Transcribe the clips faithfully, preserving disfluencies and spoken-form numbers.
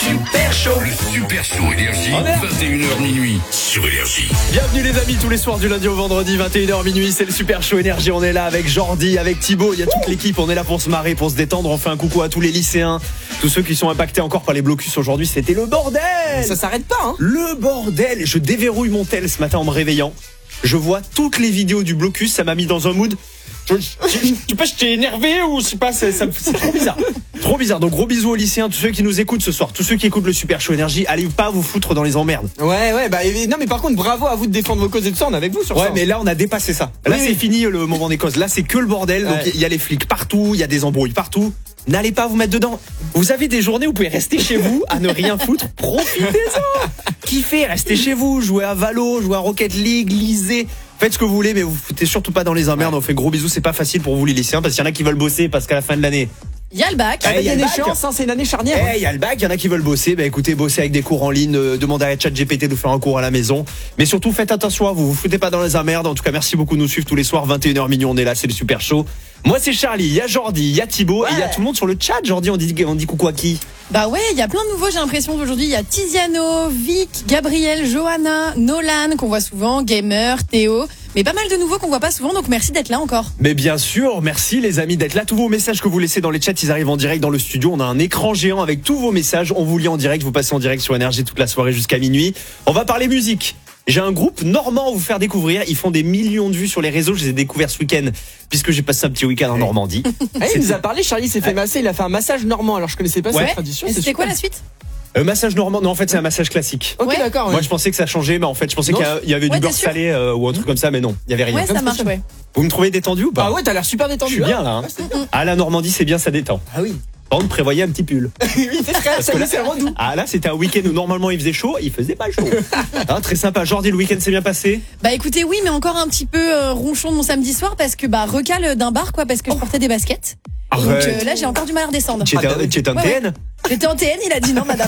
Super Show. Le Super Show Énergie, vingt et une heures minuit sur Énergie. Bienvenue les amis, tous les soirs du lundi au vendredi, vingt et une heures minuit, c'est le Super Show Énergie. On est là avec Jordi, avec Thibaut, il y a toute l'équipe, on est là pour se marrer, pour se détendre. On fait un coucou à tous les lycéens, tous ceux qui sont impactés encore par les blocus aujourd'hui. C'était le bordel. Ça s'arrête pas, hein. Le bordel. Je déverrouille mon tel ce matin en me réveillant. Je vois toutes les vidéos du blocus, ça m'a mis dans un mood. Je, je, je, je sais pas, j'étais énervé ou je sais pas, c'est, ça, c'est trop bizarre. Trop bizarre. Donc gros bisous aux lycéens, tous ceux qui nous écoutent ce soir, tous ceux qui écoutent le Super Show Énergie, allez pas vous foutre dans les emmerdes. Ouais, ouais, bah non, mais par contre, bravo à vous de défendre vos causes et tout ça, on est avec vous sur ouais, ça. Ouais, mais là on a dépassé ça. Là oui, c'est oui. fini le moment des causes. Là c'est que le bordel. Donc il ouais. y a les flics partout, il y a des embrouilles partout. N'allez pas vous mettre dedans. Vous avez des journées où vous pouvez rester chez vous à ne rien foutre. Profitez-en. Kiffez, restez chez vous, jouez à Valo, jouez à Rocket League, lisez. Faites ce que vous voulez, mais vous foutez surtout pas dans les emmerdes. Ouais. On fait gros bisous, c'est pas facile pour vous les lycéens parce qu'il y en a qui veulent bosser parce qu'à la fin de l'année. Il y a le bac. Il y a une échéance, hein, c'est une année charnière. Il hey, y a le bac, il y en a qui veulent bosser. Bah écoutez, bossez avec des cours en ligne, euh, demandez à ChatGPT de faire un cours à la maison. Mais surtout, faites attention à vous, vous foutez pas dans les emmerdes. En tout cas, merci beaucoup de nous suivre tous les soirs, vingt et une heures minuit, on est là, c'est le Super Show. Moi c'est Charlie, il y a Jordi, il y a Thibaut ouais. et il y a tout le monde sur le chat. Jordi, on dit, on dit coucou à qui? Bah ouais, il y a plein de nouveaux, j'ai l'impression d'aujourd'hui. Il y a Tiziano, Vic, Gabriel, Johanna, Nolan qu'on voit souvent, Gamer, Théo. Mais pas mal de nouveaux qu'on voit pas souvent, donc merci d'être là encore. Mais bien sûr, merci les amis d'être là. Tous vos messages que vous laissez dans les chats, ils arrivent en direct dans le studio. On a un écran géant avec tous vos messages. On vous lit en direct, vous passez en direct sur Énergie toute la soirée jusqu'à minuit. On va parler musique. J'ai un groupe normand à vous faire découvrir. Ils font des millions de vues sur les réseaux. Je les ai découverts ce week-end puisque j'ai passé un petit week-end en Normandie. Ah, il nous a parlé, Charlie s'est fait masser. Il a fait un massage normand. Alors je connaissais pas ouais. cette tradition. Et c'était super. Quoi la suite? Euh, massage normand, non en fait c'est un massage classique. Ok ouais. d'accord. Ouais. Moi je pensais que ça changeait, mais en fait je pensais non. qu'il y avait ouais, du beurre salé euh, ou un truc comme ça, mais non, il y avait rien. Ouais, ça marche, ouais. Vous me trouvez détendu ou pas? Ah ouais, t'as l'air super détendu. Je suis bien là. Hein. Ah la Normandie c'est bien, ça détend. Ah oui. Par contre, prévoyez un petit pull. Oui, c'est très, ça là, c'est doux. Ah là, c'était un week-end où normalement il faisait chaud, il faisait pas chaud. Hein, très sympa. Jordi, le week-end s'est bien passé? Bah écoutez, oui, mais encore un petit peu euh, ronchon de mon samedi soir parce que bah recale d'un bar quoi, parce que je portais des baskets. Arrête. Donc euh, là, j'ai encore du mal à redescendre. Tu étais, ah, tu étais en ouais, T N ouais. J'étais en T N, il a dit non, madame.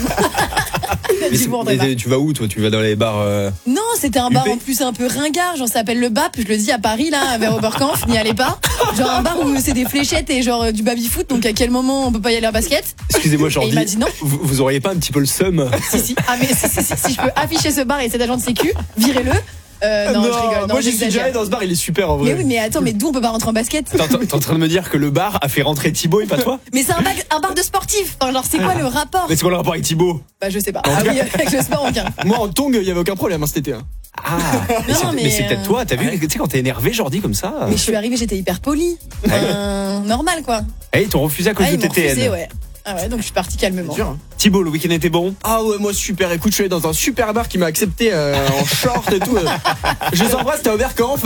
Il a dit, bon, mais tu vas où toi? Tu vas dans les bars euh... Non, c'était un bar en plus un peu ringard, genre ça s'appelle le B A P, je le dis à Paris là, vers Oberkampf, n'y allez pas. Genre un bar où c'est des fléchettes et genre du baby-foot, donc à quel moment on peut pas y aller en basket? Excusez-moi Jordi, il m'a dit non. Vous, vous auriez pas un petit peu le seum? Si si, ah mais si, si, si, si je peux afficher ce bar et cet agent de sécu, virez-le. Euh, non, non, je rigole. Non, moi j'y suis déjà allé dans ce bar, il est super en vrai. Mais oui, mais attends, mais d'où on peut pas rentrer en basket? T'es en train de me dire que le bar a fait rentrer Thibaut et pas toi? Mais c'est un bar, un bar de sportifs. Enfin, genre, c'est quoi le rapport? Mais c'est quoi le rapport avec Thibaut? Bah, je sais pas. Ah oui, avec le sport, aucun. Moi en tongue, il y avait aucun problème hein, cet été. Hein. Ah, mais non, c'est, mais, mais c'est peut-être toi, t'as vu, ouais. tu sais, quand t'es énervé, Jordi, comme ça. Mais je suis arrivée, j'étais hyper polie. Euh, normal, quoi. Eh, ils t'ont refusé à cause ah, de ils tes m'ont T N. refusé, ouais. Ah ouais, donc je suis partie calmement. Dur, hein. Thibaut, le week-end était bon? Ah ouais, moi super. Écoute, je suis allé dans un super bar qui m'a accepté euh, en short et tout. Euh. Je les embrasse, t'es à Oberkampf.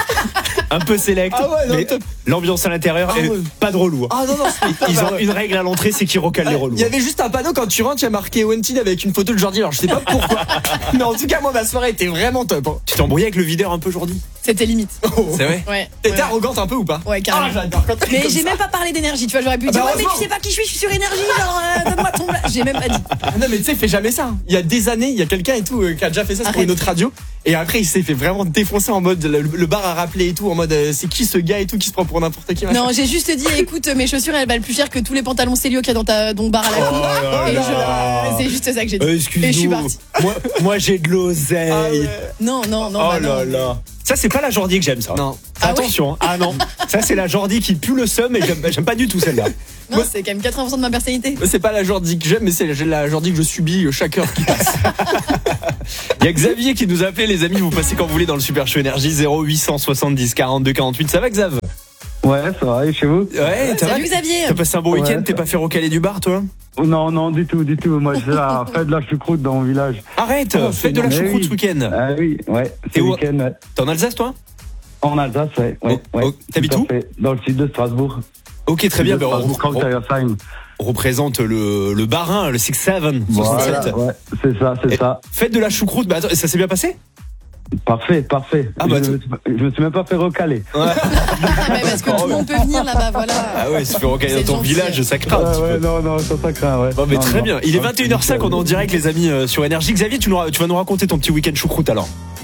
Un peu select. Ah ouais, non, mais top. L'ambiance à l'intérieur ah est ouais. pas de relou. Ah non, non, ils ont une règle à l'entrée, c'est qu'ils recalent les relous. Il y avait juste un panneau quand tu rentres, il y a marqué Wanted avec une photo de Jordi. Alors je sais pas pourquoi. Mais en tout cas, moi ma soirée était vraiment top. Hein. Tu t'es embrouillé avec le videur un peu Jordi? C'était limite. Oh. C'est vrai? Ouais. T'étais ouais. arrogante un peu ou pas? Ouais, carrément. Ah, j'adore quand mais j'ai ça. Même pas parlé d'énergie, tu vois, j'aurais pu ah dire, bah ouais, mais tu sais pas qui je suis, je suis sur énergie, genre, euh, donne-moi ton bla. J'ai même pas dit. Ah non, mais tu sais, fais jamais ça. Il y a des années, il y a quelqu'un et tout euh, qui a déjà fait ça Arrête. Pour une autre radio. Et après, il s'est fait vraiment défoncer en mode, le, le bar a rappelé et tout, en mode, euh, c'est qui ce gars et tout qui se prend pour n'importe qui. Non, j'ai juste dit, écoute, mes chaussures, elles valent plus cher que tous les pantalons Célio qu'il y a dans ta, ton bar à la cour. Oh et je, c'est juste ça que j'ai dit. Euh, excuse-nous. Et je suis partie. Moi, moi j'ai de l'oseille. Ah ouais. Non, non, non. Oh bah là non. là. Ça, c'est pas la Jordi que j'aime, ça. Non. Ah attention, ouais. Ah non. Ça, c'est la Jordi qui pue le seum et j'aime, j'aime pas du tout celle-là. Non, moi, c'est quand même quatre-vingts pour cent de ma personnalité. C'est pas la Jordi que j'aime, mais c'est la Jordi que je subis chaque heure qui passe. Il y a Xavier qui nous a appelé, les amis. Vous passez quand vous voulez dans le Super Show Énergie. Zéro huit cent soixante-dix quarante-deux quarante-huit. Ça va, Xav? Ouais, ça va, et chez vous? Ouais, t'as Salut Xavier. T'as passé un bon ouais, week-end? ça... T'es pas fait recaler du bar, toi? Non, non, du tout, du tout. Moi, je fais la fête de la choucroute dans mon village. Arrête, oh, fête de la choucroute oui. ce week-end. Ah oui, ouais, ce week-end, ouais. T'es en Alsace, toi? En Alsace, ouais. ouais, oh, ouais. Oh, t'habites où? Dans le sud de Strasbourg. Ok, très bien. Ben, on, on, on représente le, le Barin, le six sept. Voilà, ouais, c'est ça, c'est Et ça. Fête de la choucroute, bah, attends, ça s'est bien passé? Parfait, parfait. Ah bah je, me, je me suis même pas fait recaler. Ouais. Mais parce que tout le monde peut venir là-bas, voilà. Ah ouais, se fait recaler dans ton gentil. Village, ça craint. Ouais, ouais, non, non, ça, ça craint, ouais. Bon, mais non, très non. bien. Il est vingt et une heures cinq, on est en direct, les amis, euh, sur Énergie. Xavier, tu, nous, tu vas nous raconter ton petit week-end choucroute alors.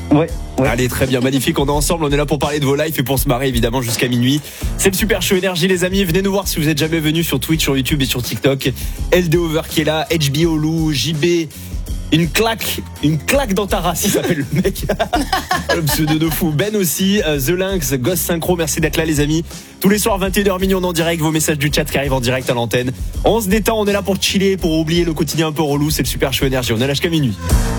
Ouais, ouais. Allez, très bien, magnifique, on est ensemble, on est là pour parler de vos lives et pour se marrer évidemment jusqu'à minuit. C'est le Super Show Énergie les amis, venez nous voir si vous êtes jamais venus sur Twitch, sur YouTube et sur TikTok. L D Over qui est là, H B O Lou, J B, une claque, une claque dans ta race, il s'appelle le mec. Le pseudo de fou. Ben aussi, euh, The Lynx, Ghost Synchro, merci d'être là les amis. Tous les soirs vingt et une heures minuit on est en direct, vos messages du chat qui arrivent en direct à l'antenne. On se détend, on est là pour chiller, pour oublier le quotidien un peu relou, c'est le Super Show Énergie, on est là jusqu'à minuit.